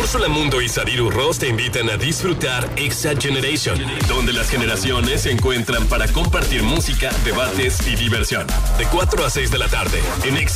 Úrsula Mundo y Sadiru Ross te invitan a disfrutar Exa Generation, donde las generaciones se encuentran para compartir música, debates y diversión. De 4 a 6 de la tarde en Exa.